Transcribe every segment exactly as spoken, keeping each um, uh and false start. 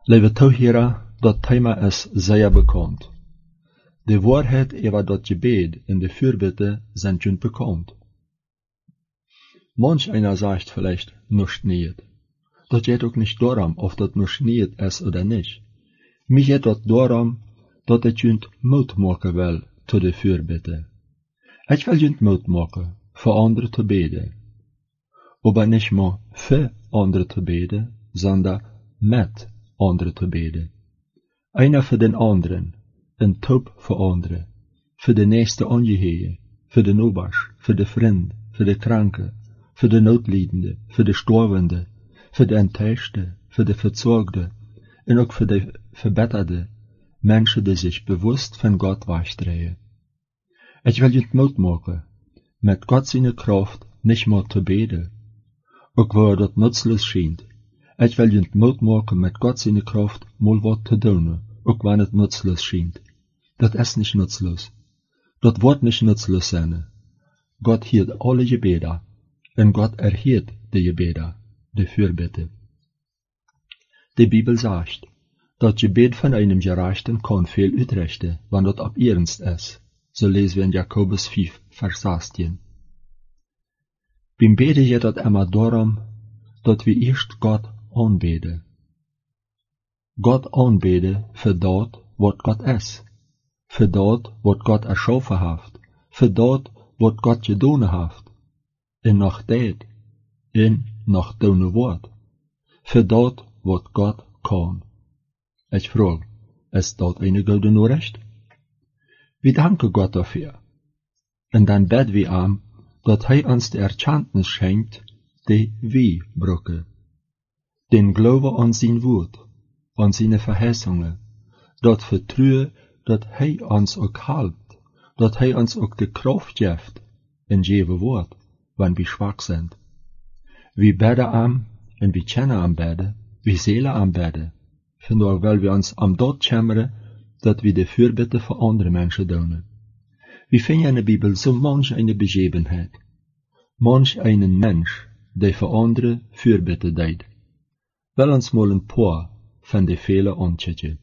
Lieve toeheer, dat thema is zeer bekannt. De waarheid over dat gebed en de Fürbitte sind schon bekannt. Manch einer sagt vielleicht nicht niet. Das geht auch nicht darum, ob das nicht niet ist oder nicht. Mir geht das darum, dat ich junt Mut maken will zu de Fürbitte. Ich will junt Mut maken, für andere zu beten. Aber nicht mehr für andere zu beten, sondern mit andere te beden. Einer voor den anderen, een top voor anderen, voor de nächste ongeheer, voor de nobers, voor de vriend, voor de kranke, voor de noodliedende, voor de storvende, voor de enttäuschte, voor de verzorgde, en ook voor de verbetterde, mensen die zich bewust van God wegdrehen. Ik wil je moed maken, met God zijn kracht niet meer te beden, ook waar dat nutzloos schijnt. Ik wil je moed maken met God zijn kracht mal wat te doen, ook wanneer het nutzloos schijnt. Dat is niet nutzloos. Dat wordt niet nutzloos zijn. God hield alle gebeden, en God erhielt de gebeden, de Fürbitte. De Bibel zegt, dat gebed van einem Gerechten kan veel uitrichten, wanneer dat op ernst is. Zo lezen we in Jakobus vijf, vers zestien. Beim Beden geht dat immer darum, dat we eerst God aanbeden. God aanbeden voor dat wat God is, voor dat wat God erschaffen heeft, voor dat wat God gedaan heeft, en nog tijd, en nog doen wordt, voor dat wat God kan. Ik vraag, is dat een goede Nachricht? We danken God dafür, en dan bidden we aan, dat Hij ons de erkenntnis schenkt, die we brauchen. Den Glauben an sein Wort, an seine Verheißungen, dat Vertrauen, dat Hij ons ook helpt, dat Hij ons ook de Kraft geeft, en geven wordt, wanneer we schwach sind. We bidden aan, en we kennen aanbidden, we zullen aanbidden, vandaar wil we ons am dat chemmeren, dat we de Fürbitte voor andere mensen doen. We vinden in de Bibel zo manch eine Begebenheid, manch einen Mensch, die voor andere Fürbitte deed. Wel ons mal een paar van de vele aanchecken.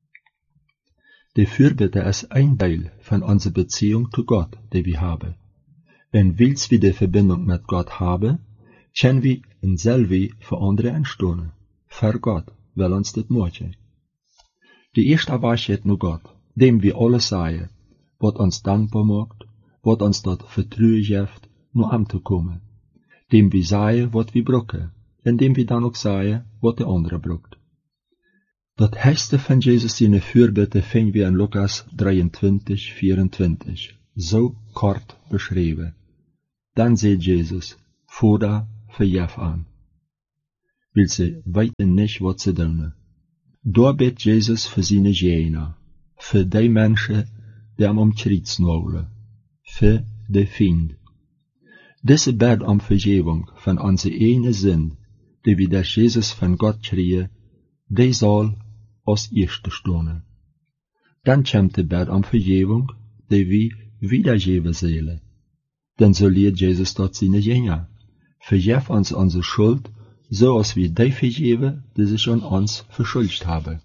De Fürbitte is een deel van onze Beziehung zu Gott, die we hebben. En wils we de Verbindung mit Gott haben, können we en zal we voor anderen aanstonen. Voor God wil ons dit maken. De eerste was het naar God, dem we alles zeggen, wat ons dankbaar maakt, wat ons dat vertrouwen geeft, naar hem te komen. Dem we zeggen wat we brauchen, en dem we dan ook zeggen wat de andere braucht. Dat heiste van Jezus zijn Fürbitte vinden we in Lucas drieëntwintig, vierentwintig, zo kort beschreven. Dan zei Jezus, Vader, vergeef aan. Wil ze weten niet wat ze doen. Daar bidt Jezus voor zijn genen, voor die mensen die hem om kriets nolen, voor de vriend. Deze bed om vergeving van onze ene zin, die we door Jezus van God krijgen, die zal als eerste stonen. Dan komt de bed om vergeving, die we wiedergeven zullen. Dan zo leert Jezus tot zijn genen. Vergeef ons onze schuld, zoals we die vergeven, die zich aan ons verschuldigd hebben.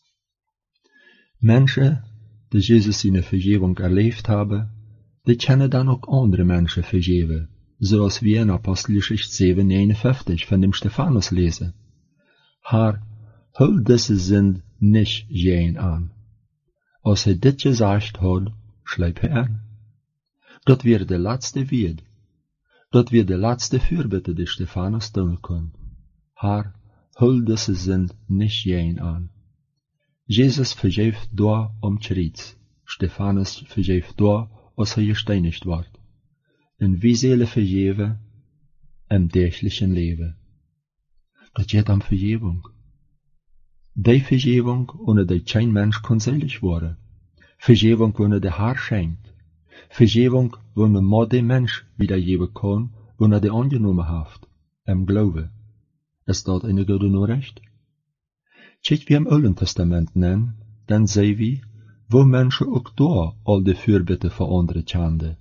Mensen, die Jezus zijn vergeving erleefd hebben, die kunnen dan ook andere mensen vergeven, zoals we in Apostelgeschichte zeven negenenvijftig van dem Stephanus lezen. Haar, hul deze zin niet geen aan. Als hij dit gezegd had, schrijf hij aan. Dat weer de laatste woord. Dat weer de laatste Fürbitte die Stephanus doen kon. Haar, hul deze zin niet geen aan. Jezus vergeeft door om kriets. Stephanus vergeeft door als hij gesteinigd wordt. En wie zullen vergeven? Im dagelijkse leven. Dat gaat om vergeving. Die vergeving, ohne die kein Mensch kann selig worden. Vergeving, ohne de Haar schenkt. Vergeving, ohne man den Mensch wiedergeben kann, ohne die angenommen heeft. Im Glaube. Ist dat eine gute Nachricht? Kijk wir im Alten Testament nennen, dann sehen wir, wo Menschen auch da all die Fürbitte für andere kenden.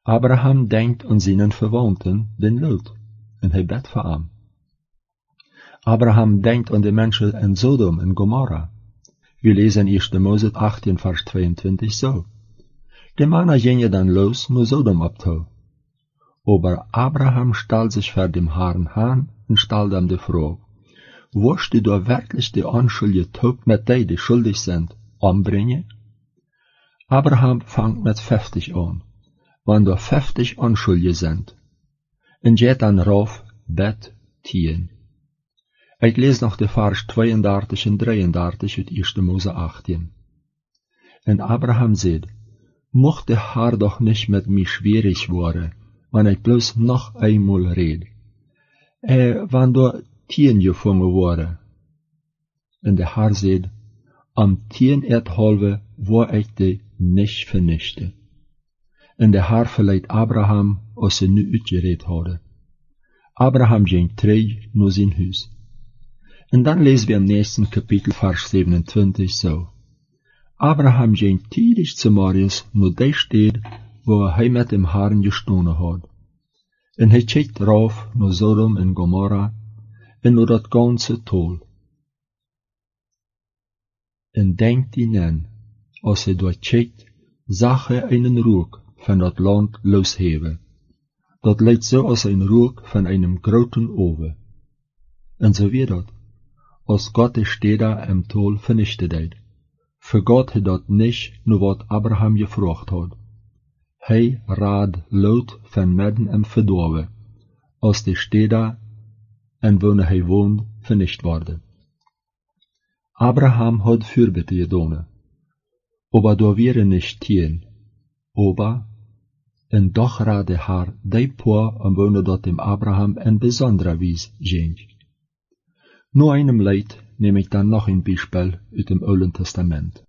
Abraham denkt an seinen Verwandten, den Lot, en hij bedt voor hem. Abraham denkt aan de mensen in Sodom en Gomorra. We lezen in eerste Mose achttien vers tweeëntwintig zo. De mannen gingen dan los naar Sodom op toe. Aber Abraham stal sich vor dem Herrn aan en stelde hem de vraag, wirst du da wirklich die onschuldige Taub met die, die schuldig sind, umbringen? Abraham vangt met vijftig aan, want er vijftig onschuldige sind. En gaat dan rauf bed tien. Ik lees nog de vers tweeëndertig en drieëndertig uit eerste Mose achttien. En Abraham zei, mocht de Herr doch nicht met mij schwierig worden, wanneer ik bloos nog eenmaal red. En wanneer tien gevangen worden. En de Herr zei, am tien het halve waar ik de nicht vernichte. En de Herr verleidt Abraham als ze nu uitgereed hadden. Abraham ging terug naar zijn huis. En dan lezen we im nächsten Kapitel vers zevenentwintig zo. Abraham ging tijdig zu Marius naar die stad waar hij met dem Herrn gestonden had. En hij kijkt rauf naar Sodom en Gomorra en naar dat ganze tol. En denkt hij aan, als hij daar kijkt, zag hij een rook van dat land losheven. Dat lijkt zo als een rook van een grote oven. En zo weer dat, als God de steden im tol vernichtet deed, vergat hij dat niet naar wat Abraham gevraagd had. Hij raad luid van midden im verdorven, als de steden en waar hij woont vernicht worden. Abraham had voorbeden gedaan, aber daar waren niet tien, aber en doch raad de Herr die paar en wonen dat dem Abraham en bijzondere wijs ging. Na einem Leid neem ik dan nog een Beispiel uit dem Oude Testament.